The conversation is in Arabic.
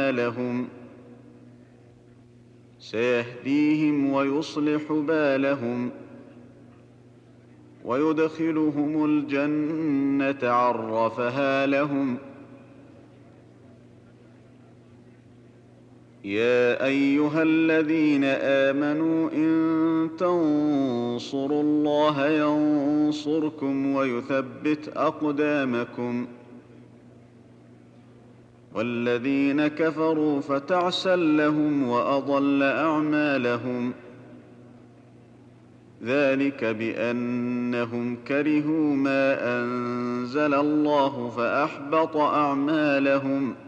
أعمالهم سيهديهم ويصلح بالهم ويدخلهم الجنة عرفها لهم. يا أيها الذين آمنوا إن تنصروا الله ينصركم ويثبت أقدامكم والذين كفروا فتعسا لهم وأضل أعمالهم ذلك بأنهم كرهوا ما أنزل الله فأحبط أعمالهم